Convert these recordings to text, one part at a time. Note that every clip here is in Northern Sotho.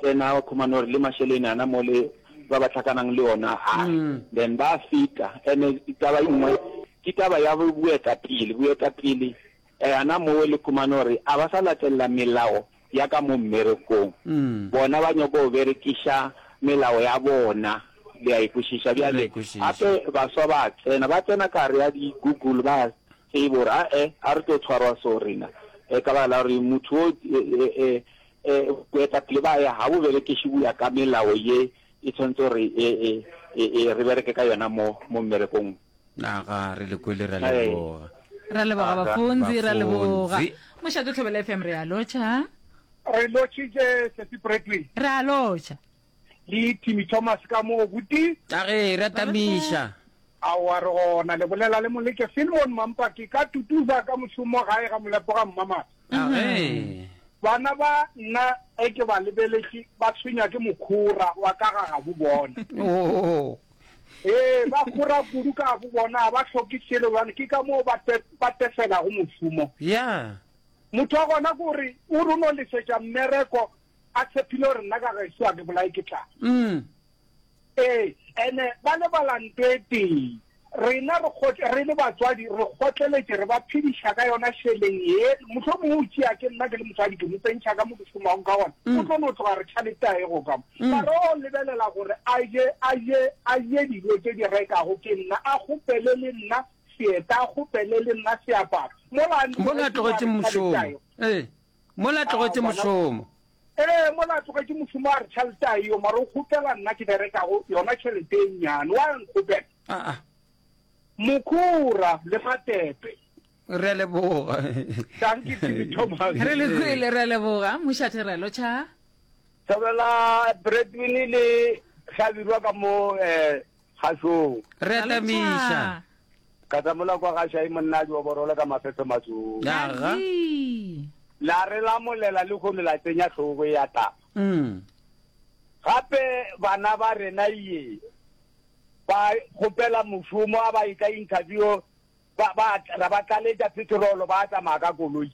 tsena Kumanori le Masheleni ana mo le ba ba tlhakanang le ona then ba fita ene taba ingwe ke taba ya bueta pele ana mo le Kumanori a ba sa latella melao ya ka mo mmerekong bona ba nyoko berekisha melao ya bona le a ikushisha bjale ape ba so ba tsena ka re ya di Google ba tsebora a re to tshwarwa sorina ka ba la re mutho bueta pele ba ya ha bo berekishi buya ka melao ye e tshwanetse re re bereke ka yona mo mmerekong ga re le kwele ra leboga bafunzi ra leboga mošate tlhobela FM re a locha re lochije se Bradley re a locha le Timmy Thomas ka mo buti ge re tamisha a wa re gona le bolela le moleke Silmon Mampaki ka tutuza ka mošomo gae ga molepo ga mmama bana ba nna ke ba lebeletse ba tshwenya ke mokhura wa ka ga go bona ba khura kudu ka go bona ba tlhokisele bana ke ka mo ba tefela go mošomo motho wa gona gore o runo le setša mmereko a tshepile gore nna ka gaiswa ke bolai ke tla ene ba le balantete rena re le batswadi re gotleletse re ba phediša ka yona sheleng ye motho mo o tšea ke nna ke le motswadi ke mo tsentšha ka mo ke šomang ka gona o tlo no tloga re tšhalete a ego ka mo mare o lebelela gore a je dilo tse di rekago ke nna a gopele le nna seeta a gopele le nna seaparo mola tlogetse mošomo mola tlogetse mošomo mola tlogetse mošomo a re tšhalete a yo mare o gopela nna ke berekago yona tšhelete e nnyane wa nkgopela Mukura le matepe re leboga tanki Timmy Thomas re le kwele re leboga mošate re locha sabela Bradley le Khabirwa ka mo hasho re tamisha ka tsamola kwa ga shai monna jo borola ka mafefe matsu ga la re la molela le go lela tsenya tlhogo ya ta gape bana ba rena ye ba gopela mošomo a ba ika interview ba tlaletša petrolo ba tsamaya ka koloi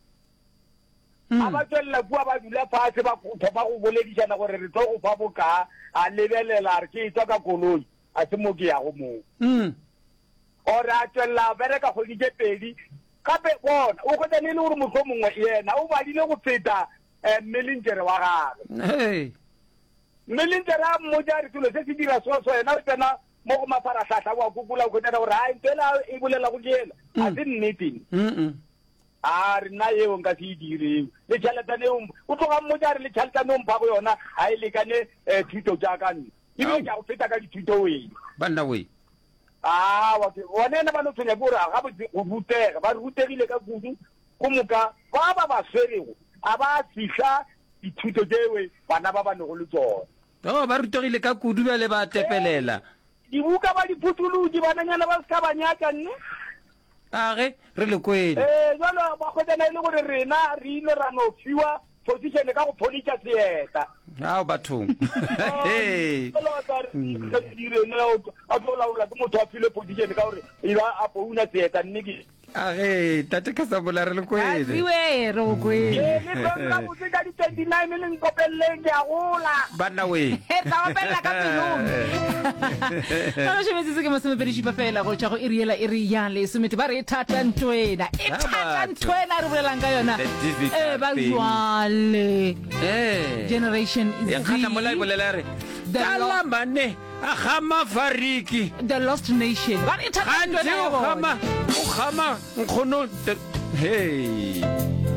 a ba tswelela kua ba dula fatshe ba thoma go boledišana gore re tlo go fa boka a lebelela re ke tswa ka koloi a se mo ke yago moo ore a tswelela bereka kgwedi tše pedi gape bona o kgotsane le gore motlho mongwe yena o badile go feta mmelengere wa gage mmelengere a mmotsa re tulo se se dira soso yena o tsena mo go mafaratlhatlha wa kukula o kgotana gore a ntela e bolela go jela a se nneteng a re nna eo nka se e direng le tšhaletane o tloga mmotsa re le tšhaletane o mpha go yona a e lekane thuto jaaka nna ebile ke a go feta ka dithuto wena banna we bonena ba no tshwenya ke gore gabotse go rutega ba rutegile ka kudu go moka ba ba swerego a ba fitlha dithuto tsewe bana ba nego le tsona ba rutegile ka kudu ba le ba tepelela dibuka ba diputuluji bananyana ba ska ba nyaka nne ge re le kwele jalo ba kgotana e le gore rena re ile ra no fiwa position ka go poliša seeta bathong a tlo laola ke motho a phile position ka gore e ba a pouna seeta nne ke tate ka sabola re le kwele re o kwele le botse ka di-29 le nkopeleleng ke a gola banna we tla opella ka pelong ka shebetse ke masomepedišipa fela go tšwa go iriela e re yang le somete ba re e thata ntwena re bolelang ka yona ba jwale generation ya kgata mola e bolela re tala mane a gama fariki the lost nation ba re thata ntwena o gama nkgono hey